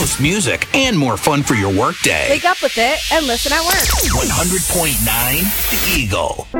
most music and more fun for your workday. Wake up with it and listen at work. 100.9 The Eagle.